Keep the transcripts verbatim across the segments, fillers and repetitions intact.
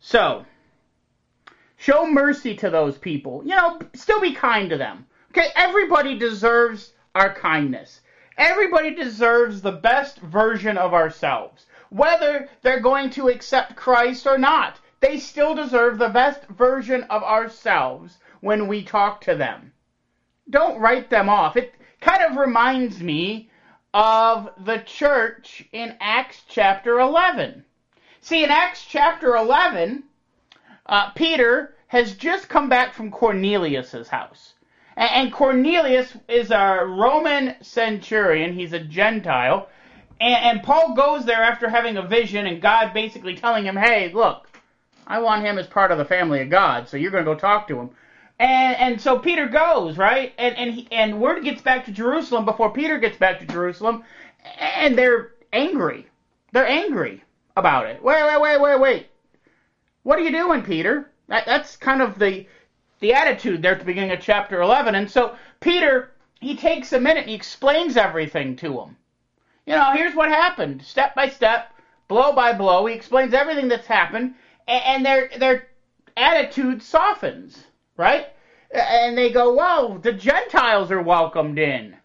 So, show mercy to those people. You know, still be kind to them. Okay, everybody deserves our kindness. Everybody deserves the best version of ourselves. Whether they're going to accept Christ or not, they still deserve the best version of ourselves when we talk to them. Don't write them off. It kind of reminds me of the church in Acts chapter eleven. See, in Acts chapter eleven, uh, Peter has just come back from Cornelius' house. And Cornelius is a Roman centurion. He's a Gentile. And Paul goes there after having a vision and God basically telling him, hey, look, I want him as part of the family of God, so you're going to go talk to him. And and so Peter goes, right? And and he, and word gets back to Jerusalem before Peter gets back to Jerusalem. And they're angry. They're angry about it. Wait, wait, wait, wait, wait. What are you doing, Peter? That, that's kind of the... the attitude there at the beginning of chapter eleven. And so Peter, he takes a minute and he explains everything to him. You know, here's what happened, step by step, blow by blow. He explains everything that's happened, and their their attitude softens, right? And they go, well, the Gentiles are welcomed in.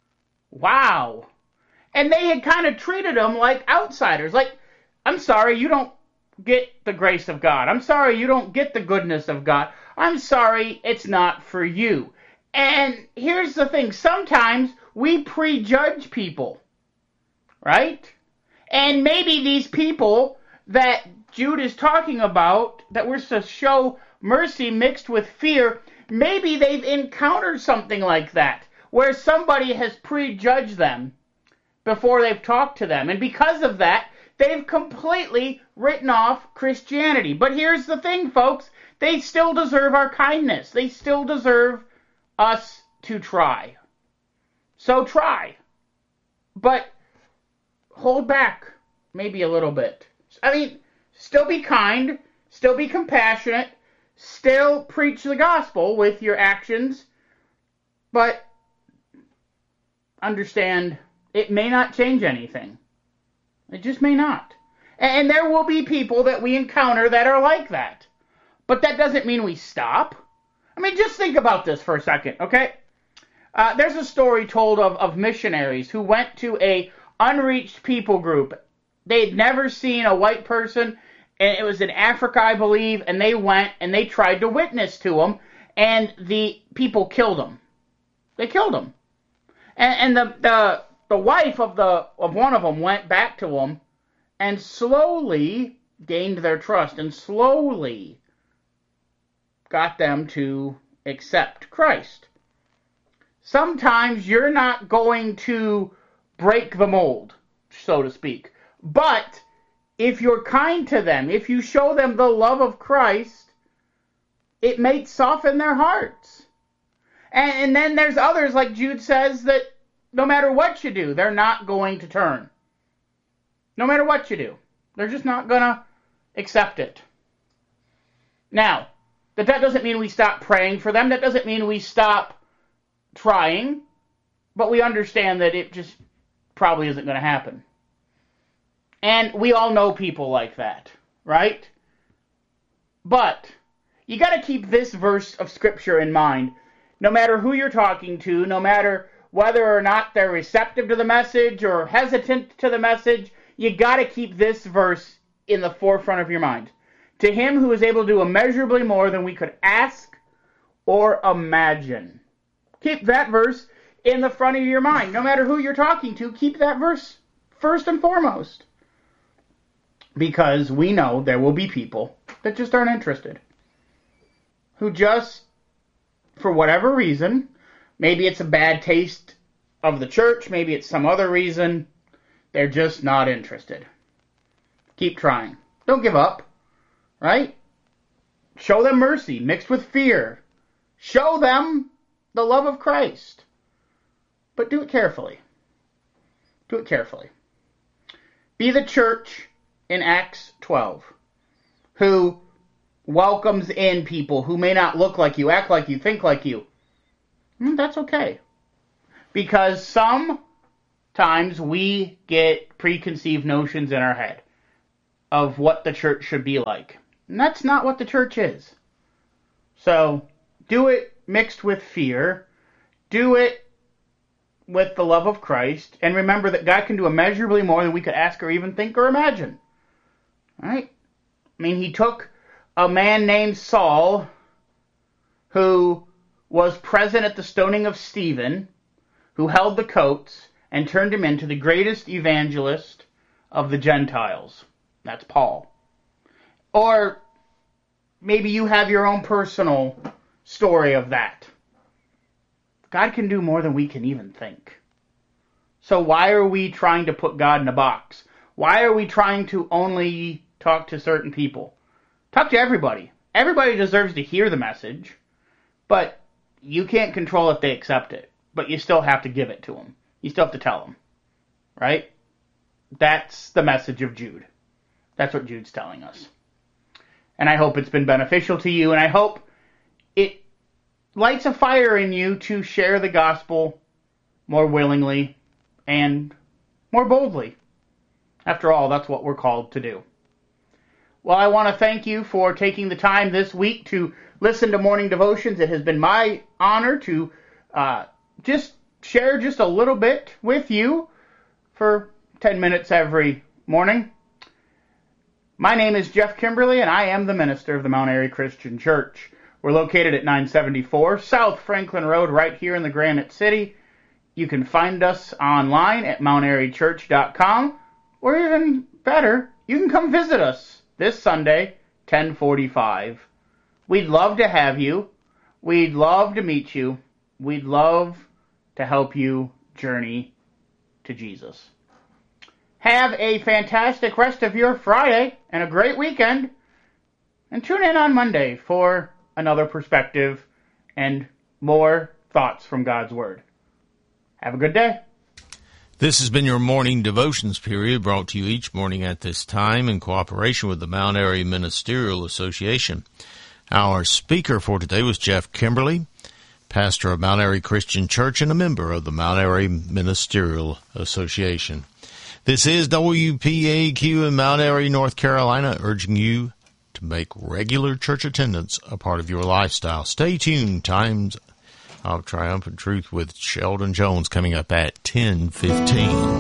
Wow. And they had kind of treated them like outsiders. Like, I'm sorry, you don't get the grace of God. I'm sorry, you don't get the goodness of God. I'm sorry, it's not for you. And here's the thing. Sometimes we prejudge people, right? And maybe these people that Jude is talking about, that we're to show mercy mixed with fear, maybe they've encountered something like that, where somebody has prejudged them before they've talked to them. And because of that, they've completely written off Christianity. But here's the thing, folks. They still deserve our kindness. They still deserve us to try. So try. But hold back maybe a little bit. I mean, still be kind, still be compassionate, still preach the gospel with your actions, but understand it may not change anything. It just may not. And there will be people that we encounter that are like that. But that doesn't mean we stop. I mean, just think about this for a second, okay? Uh, there's a story told of, of missionaries who went to a unreached people group. They'd never seen a white person, and it was in Africa, I believe, and they went and they tried to witness to them, and the people killed them. They killed them. And, and the, the the wife of the of one of them went back to them and slowly gained their trust and slowly got them to accept Christ. Sometimes you're not going to break the mold, so to speak. But if you're kind to them, if you show them the love of Christ, it may soften their hearts. And, and then there's others, like Jude says, that no matter what you do, they're not going to turn. No matter what you do. They're just not going to accept it. Now, That that doesn't mean we stop praying for them. That doesn't mean we stop trying. But we understand that it just probably isn't going to happen. And we all know people like that, right? But you got to keep this verse of Scripture in mind. No matter who you're talking to, no matter whether or not they're receptive to the message or hesitant to the message, you got to keep this verse in the forefront of your mind. To him who is able to do immeasurably more than we could ask or imagine. Keep that verse in the front of your mind. No matter who you're talking to, keep that verse first and foremost. Because we know there will be people that just aren't interested. Who just, for whatever reason, maybe it's a bad taste of the church, maybe it's some other reason, they're just not interested. Keep trying. Don't give up. Right? Show them mercy mixed with fear. Show them the love of Christ. But do it carefully. Do it carefully. Be the church in Acts twelve who welcomes in people who may not look like you, act like you, think like you. Mm, that's okay. Because sometimes we get preconceived notions in our head of what the church should be like. And that's not what the church is. So, do it mixed with fear. Do it with the love of Christ. And remember that God can do immeasurably more than we could ask or even think or imagine. Right? I mean, he took a man named Saul, who was present at the stoning of Stephen, who held the coats, and turned him into the greatest evangelist of the Gentiles. That's Paul. Or maybe you have your own personal story of that. God can do more than we can even think. So why are we trying to put God in a box? Why are we trying to only talk to certain people? Talk to everybody. Everybody deserves to hear the message, but you can't control if they accept it. But you still have to give it to them. You still have to tell them. Right? That's the message of Jude. That's what Jude's telling us. And I hope it's been beneficial to you, and I hope it lights a fire in you to share the gospel more willingly and more boldly. After all, that's what we're called to do. Well, I want to thank you for taking the time this week to listen to Morning Devotions. It has been my honor to uh, just share just a little bit with you for ten minutes every morning. My name is Jeff Kimberly, and I am the minister of the Mount Airy Christian Church. We're located at nine seventy-four South Franklin Road, right here in the Granite City. You can find us online at mount airy church dot com, or even better, you can come visit us this Sunday, ten forty-five. We'd love to have you. We'd love to meet you. We'd love to help you journey to Jesus. Have a fantastic rest of your Friday and a great weekend. And tune in on Monday for another perspective and more thoughts from God's Word. Have a good day. This has been your morning devotions period, brought to you each morning at this time in cooperation with the Mount Airy Ministerial Association. Our speaker for today was Jeff Kimberly, pastor of Mount Airy Christian Church and a member of the Mount Airy Ministerial Association. This is W P A Q in Mount Airy, North Carolina, urging you to make regular church attendance a part of your lifestyle. Stay tuned. Times of Triumphant Truth with Sheldon Jones coming up at ten fifteen.